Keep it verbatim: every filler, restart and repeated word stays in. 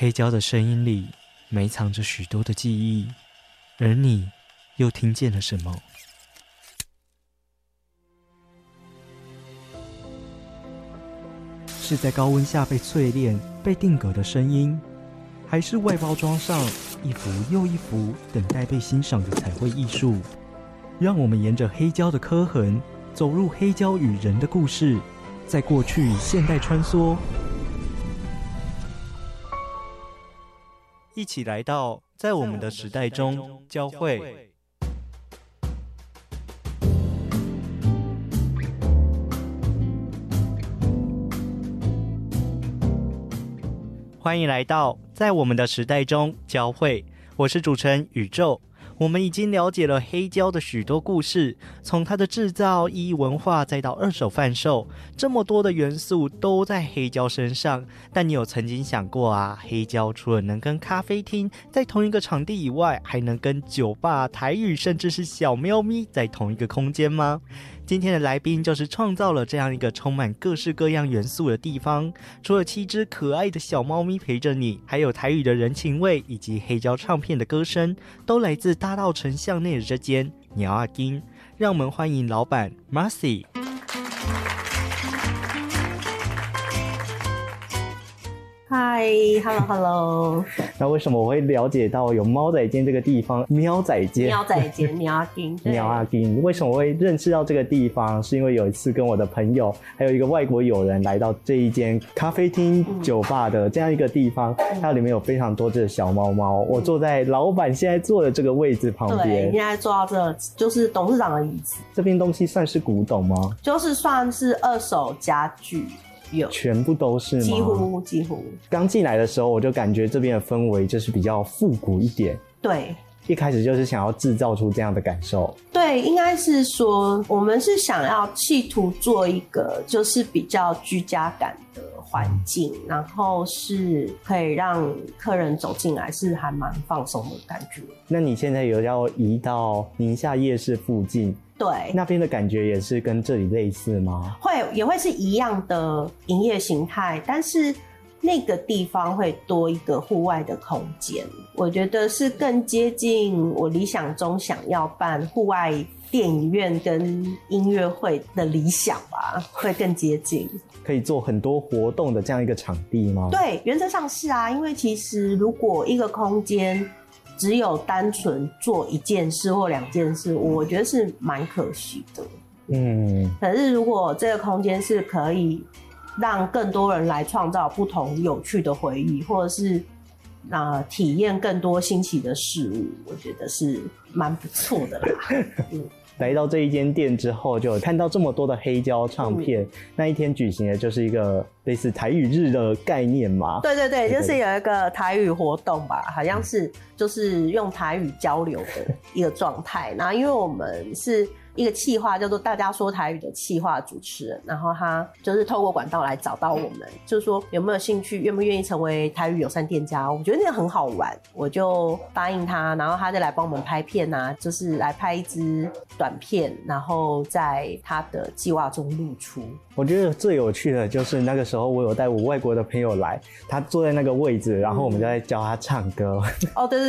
黑胶的声音里埋藏着许多的记忆，而你又听见了什么？是在高温下被淬炼、被定格的声音，还是外包装上一幅又一幅等待被欣赏的彩绘艺术？让我们沿着黑胶的刻痕，走入黑胶与人的故事，在过去与现代穿梭，一起来到在我们的时代中交汇。欢迎来到在我们的时代中交汇，我是主持人宇宙。我们已经了解了黑胶的许多故事，从它的制造、意义文化，再到二手贩售，这么多的元素都在黑胶身上。但你有曾经想过啊，黑胶除了能跟咖啡厅在同一个场地以外，还能跟酒吧、台语甚至是小喵咪在同一个空间吗？今天的来宾就是创造了这样一个充满各式各样元素的地方，除了七只可爱的小猫咪陪着你，还有台语的人情味以及黑胶唱片的歌声，都来自大稻埕巷内的这间鸟阿金。让我们欢迎老板 Marcy。 嗨 ，Hello Hello。 那为什么我会了解到有猫仔间这个地方？喵仔间， 喵仔间，鸟阿金， 鸟阿金。为什么我会认识到这个地方？是因为有一次跟我的朋友，还有一个外国友人来到这一间咖啡厅、嗯、酒吧的这样一个地方，嗯、它里面有非常多只小猫猫。嗯、我坐在老板现在坐的这个位置旁边， 对，现在坐到这就是董事长的椅子。 这边东西算是古董吗？ 就是算是二手家具。有全部都是吗？ 几乎几乎。 刚进来的时候，我就感觉这边的氛围就是比较复古一点。 对， 一开始就是想要制造出这样的感受。 对，应该是说我们是想要企图做一个就是比较居家感的环境，嗯、然后是可以让客人走进来是还蛮放松的感觉。 那你现在有要移到宁夏夜市附近？ 对， 那边的感觉也是跟这里类似吗？ 会，也会是一样的营业形态，但是那个地方会多一个户外的空间，我觉得是更接近我理想中想要办户外电影院跟音乐会的理想吧，会更接近。 可以做很多活动的这样一个场地吗？ 对，原则上是啊，因为其实如果一个空间只有单纯做一件事或两件事，我觉得是蛮可惜的。嗯，可是如果这个空间是可以让更多人来创造不同有趣的回忆，或者是呃体验更多新奇的事物，我觉得是蛮不错的啦。嗯。 来到这一间店之后，就有看到这么多的黑胶唱片。嗯、那一天举行的就是一个类似台语日的概念嘛？对对对，就是有一个台语活动吧，好像是就是用台语交流的一个状态。然后因为我们是一个企划叫做大家说台语的企划主持人，然后他就是透过管道来找到我们，就是说有没有兴趣，愿不愿意成为台语友善店家。我觉得那个很好玩，我就答应他，然后他就来帮我们拍片啊，就是来拍一支短片，然后在他的计划中露出。 我觉得最有趣的就是那个时候我有带我外国的朋友来，他坐在那个位置，然后我们就在教他唱歌。 嗯、哦对对